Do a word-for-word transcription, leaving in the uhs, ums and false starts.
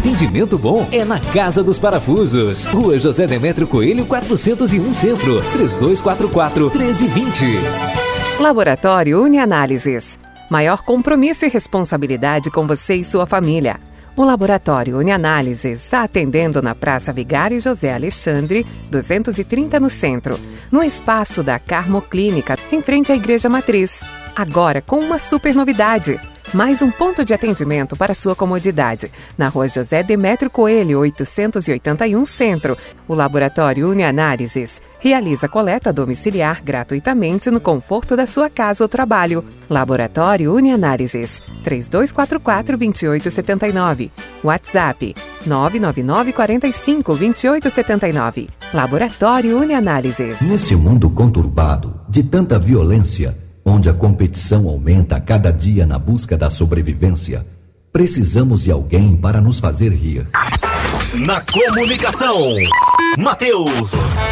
Atendimento bom é na Casa dos Parafusos. Rua José Demétrio Coelho, quatrocentos e um Centro. três dois quatro quatro, um três dois zero. Laboratório Unianálises. Maior compromisso e responsabilidade com você e sua família. O Laboratório Unianálises está atendendo na Praça Vigário José Alexandre, duzentos e trinta no Centro, no espaço da Carmo Clínica, em frente à Igreja Matriz. Agora com uma super novidade. Mais um ponto de atendimento para sua comodidade. Na Rua José Demétrio Coelho, oitocentos e oitenta e um Centro. O Laboratório Unianálises realiza coleta domiciliar gratuitamente no conforto da sua casa ou trabalho. Laboratório Unianálises, três dois quatro quatro, dois oito sete nove. WhatsApp, nove nove nove quatro cinco, dois oito sete nove. Laboratório Unianálises. Nesse mundo conturbado, de tanta violência, onde a competição aumenta a cada dia na busca da sobrevivência, precisamos de alguém para nos fazer rir. Na comunicação, Mateus.